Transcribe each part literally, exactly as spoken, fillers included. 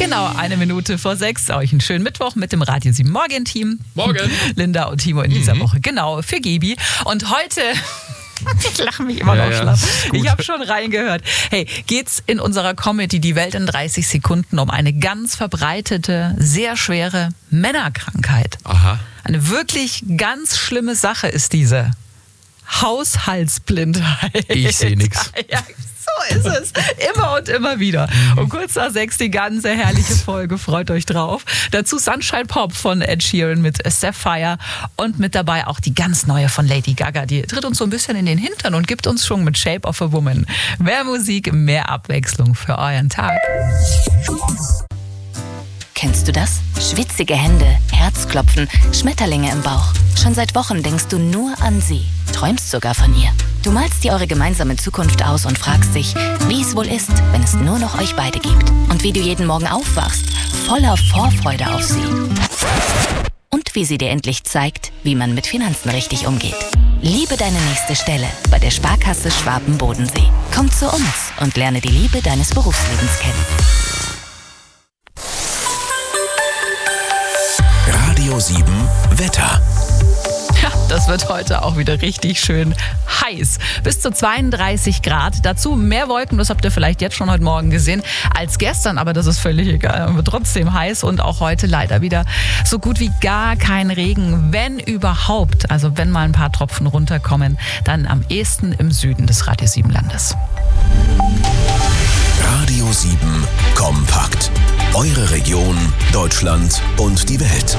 Genau, eine Minute vor sechs. Euch einen schönen Mittwoch mit dem Radio sieben Morgen-Team. Morgen. Linda und Timo in dieser Mhm. Woche. Genau, für Gebi. Und heute... Ich lache mich immer Ja, noch ja, schlapp. ist gut. Ich habe schon reingehört. Hey, geht's in unserer Comedy Die Welt in dreißig Sekunden um eine ganz verbreitete, sehr schwere Männerkrankheit. Aha. Eine wirklich ganz schlimme Sache ist diese Haushaltsblindheit. Ich sehe nix. Ja, so ist es. Immer und immer wieder. Um kurz nach sechs die ganze herrliche Folge. Freut euch drauf. Dazu Sunshine Pop von Ed Sheeran mit Sapphire und mit dabei auch die ganz neue von Lady Gaga. Die tritt uns so ein bisschen in den Hintern und gibt uns Schwung mit Shape of a Woman. Mehr Musik, mehr Abwechslung für euren Tag. Kennst du das? Schwitzige Hände, Herzklopfen, Schmetterlinge im Bauch. Schon seit Wochen denkst du nur an sie, träumst sogar von ihr. Du malst dir eure gemeinsame Zukunft aus und fragst dich, wie es wohl ist, wenn es nur noch euch beide gibt. Und wie du jeden Morgen aufwachst, voller Vorfreude auf sie. Und wie sie dir endlich zeigt, wie man mit Finanzen richtig umgeht. Liebe deine nächste Stelle bei der Sparkasse Schwaben-Bodensee. Komm zu uns und lerne die Liebe deines Berufslebens kennen. Radio sieben Wetter. Ja, das wird heute auch wieder richtig schön heiß. Bis zu zweiunddreißig Grad. Dazu mehr Wolken, das habt ihr vielleicht jetzt schon heute Morgen gesehen, als gestern. Aber das ist völlig egal. Wird trotzdem heiß und auch heute leider wieder so gut wie gar kein Regen. Wenn überhaupt, also wenn mal ein paar Tropfen runterkommen, dann am ehesten im Süden des Radio sieben Landes. Radio sieben kompakt. Eure Region, Deutschland und die Welt.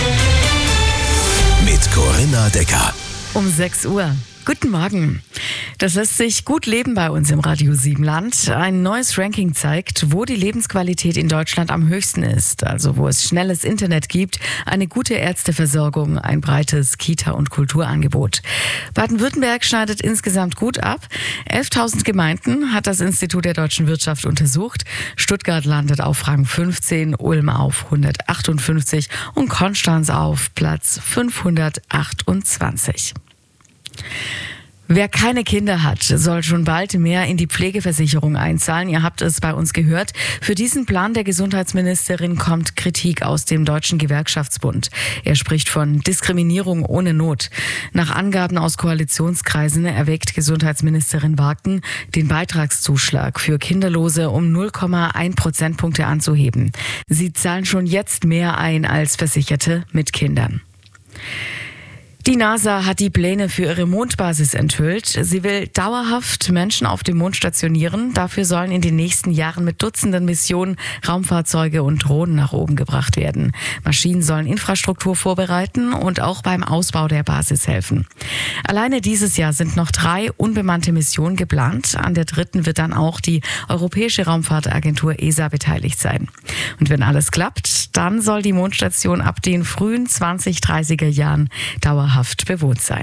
Mit Corinna Decker. Um sechs Uhr. Guten Morgen. Das lässt sich gut leben bei uns im Radio sieben Land. Ein neues Ranking zeigt, wo die Lebensqualität in Deutschland am höchsten ist. Also wo es schnelles Internet gibt, eine gute Ärzteversorgung, ein breites Kita- und Kulturangebot. Baden-Württemberg schneidet insgesamt gut ab. elftausend Gemeinden hat das Institut der deutschen Wirtschaft untersucht. Stuttgart landet auf Rang fünfzehn, Ulm auf hundertachtundfünfzig und Konstanz auf Platz fünfhundertachtundzwanzig. Wer keine Kinder hat, soll schon bald mehr in die Pflegeversicherung einzahlen. Ihr habt es bei uns gehört. Für diesen Plan der Gesundheitsministerin kommt Kritik aus dem Deutschen Gewerkschaftsbund. Er spricht von Diskriminierung ohne Not. Nach Angaben aus Koalitionskreisen erwägt Gesundheitsministerin Wagner, den Beitragszuschlag für Kinderlose um null Komma eins Prozentpunkte anzuheben. Sie zahlen schon jetzt mehr ein als Versicherte mit Kindern. Die NASA hat die Pläne für ihre Mondbasis enthüllt. Sie will dauerhaft Menschen auf dem Mond stationieren. Dafür sollen in den nächsten Jahren mit Dutzenden Missionen Raumfahrzeuge und Drohnen nach oben gebracht werden. Maschinen sollen Infrastruktur vorbereiten und auch beim Ausbau der Basis helfen. Alleine dieses Jahr sind noch drei unbemannte Missionen geplant. An der dritten wird dann auch die Europäische Raumfahrtagentur E S A beteiligt sein. Und wenn alles klappt, dann soll die Mondstation ab den frühen zwanzig dreißiger Jahren dauerhaft bewohnt sein.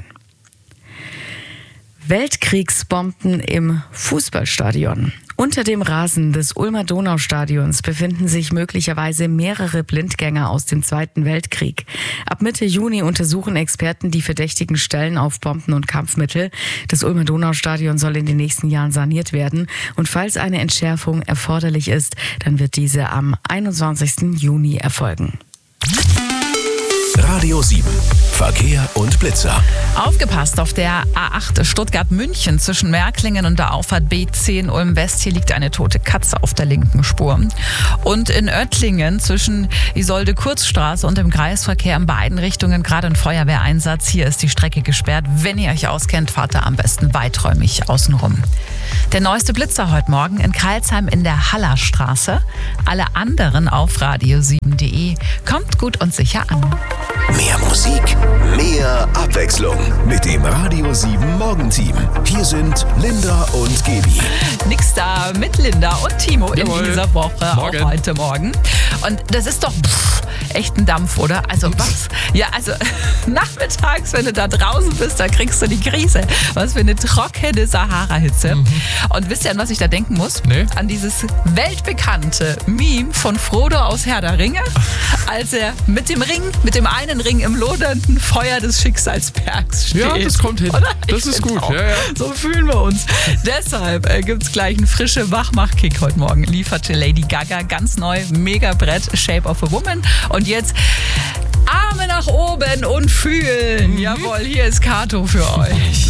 Weltkriegsbomben im Fußballstadion. Unter dem Rasen des Ulmer Donaustadions befinden sich möglicherweise mehrere Blindgänger aus dem Zweiten Weltkrieg. Ab Mitte Juni untersuchen Experten die verdächtigen Stellen auf Bomben und Kampfmittel. Das Ulmer Donaustadion soll in den nächsten Jahren saniert werden. Und falls eine Entschärfung erforderlich ist, dann wird diese am einundzwanzigsten Juni erfolgen. Radio sieben. Verkehr und Blitzer. Aufgepasst auf der A acht Stuttgart-München zwischen Märklingen und der Auffahrt B zehn Ulm-West. Hier liegt eine tote Katze auf der linken Spur. Und in Oettlingen zwischen Isolde-Kurz-Straße und dem Kreisverkehr in beiden Richtungen gerade ein Feuerwehreinsatz. Hier ist die Strecke gesperrt. Wenn ihr euch auskennt, fahrt da am besten weiträumig außenrum. Der neueste Blitzer heute Morgen in Karlsheim in der Hallerstraße. Alle anderen auf radio sieben punkt de. Kommt gut und sicher an. Mehr Musik, mehr Abwechslung mit dem Radio sieben Morgenteam. Hier sind Linda und Gebi. Nix da mit Linda und Timo Jawohl. in dieser Woche, Morgen. auch heute Morgen. Und das ist doch pff, echt ein Dampf, oder? Also was? Ja, also nachmittags, wenn du da draußen bist, da kriegst du die Krise. Was für eine trockene Sahara-Hitze. Mhm. Und wisst ihr, an was ich da denken muss? Nee. An dieses weltbekannte Meme von Frodo aus Herr der Ringe, als er mit dem Ring, mit dem einen Ring im lodernden Feuer des Schicksalsbergs steht. Ja, das kommt hin. Oder? Das Ich ist gut. auch. Ja, ja. So fühlen wir uns. Deshalb äh, gibt es gleich einen frischen Wachmach-Kick heute Morgen. Lieferte Lady Gaga ganz neu, mega Brett, Shape of a Woman. Und jetzt Arme nach oben und fühlen. Mhm. Jawohl, hier ist Kato für euch.